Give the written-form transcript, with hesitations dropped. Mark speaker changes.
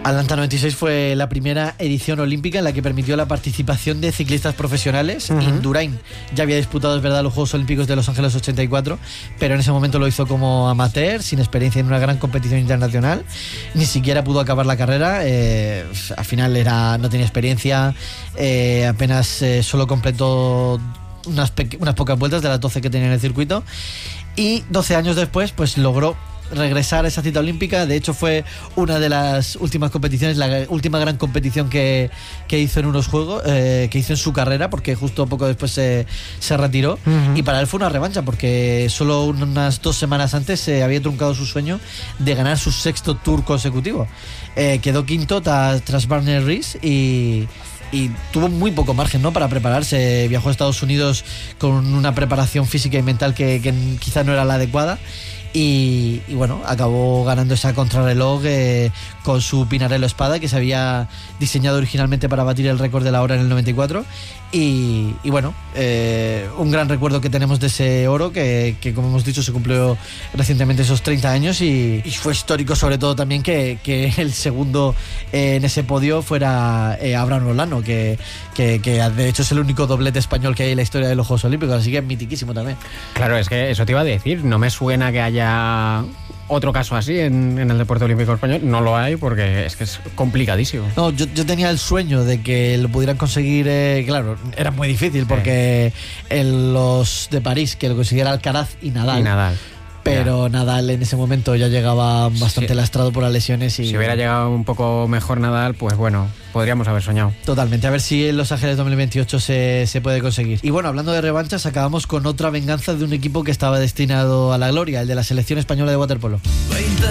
Speaker 1: Atlanta 96 fue la primera edición olímpica en la que permitió la participación de ciclistas profesionales. Indurain ya había disputado, es verdad, los Juegos Olímpicos de Los Ángeles 84, pero en ese momento lo hizo como amateur, sin experiencia en una gran competición internacional. Ni siquiera pudo acabar la carrera. Al final no tenía experiencia, apenas solo completó unas pocas vueltas de las 12 que tenía en el circuito. Y 12 años después, pues logró regresar a esa cita olímpica. De hecho, fue una de las últimas competiciones, la última gran competición que hizo en unos juegos, que hizo en su carrera, porque justo poco después se retiró. Y para él fue una revancha, porque solo unas 2 semanas antes se había truncado su sueño de ganar su 6º Tour consecutivo. Quedó quinto tras Barney Rees y tuvo muy poco margen, ¿no?, para prepararse. Viajó a Estados Unidos con una preparación física y mental que quizá no era la adecuada. Y bueno, acabó ganando esa contrarreloj con su Pinarello Espada, que se había diseñado originalmente para batir el récord de la hora en el 94. Y bueno, un gran recuerdo que tenemos de ese oro, que como hemos dicho se cumplió recientemente esos 30 años y fue histórico, sobre todo también que el segundo en ese podio fuera Abraham Olano, que de hecho es el único doblete español que hay en la historia de los Juegos Olímpicos, así que es mitiquísimo también.
Speaker 2: Claro, es que eso te iba a decir, no me suena que haya otro caso así en el deporte olímpico español. No lo hay, porque es que es complicadísimo.
Speaker 1: No, yo tenía el sueño de que lo pudieran conseguir, claro, era muy difícil porque en los de París, que lo consiguiera Alcaraz y Nadal. Pero Nadal en ese momento ya llegaba bastante lastrado por las lesiones. Y
Speaker 2: si hubiera llegado un poco mejor Nadal, pues bueno, podríamos haber soñado.
Speaker 1: Totalmente, a ver si en Los Ángeles 2028 se puede conseguir. Y bueno, hablando de revanchas, acabamos con otra venganza de un equipo que estaba destinado a la gloria, el de la selección española de waterpolo.
Speaker 3: 20